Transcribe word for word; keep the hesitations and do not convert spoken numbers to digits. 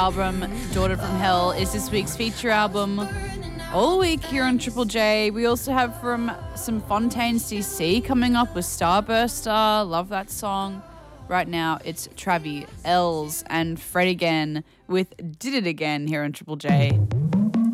Album Daughter from Hell is this week's feature album. All week here on Triple J, we also have from some Fontaines D C coming up with Starburster. Love that song. Right now, it's Travi, Els, and Fred again with Did It Again here on Triple J.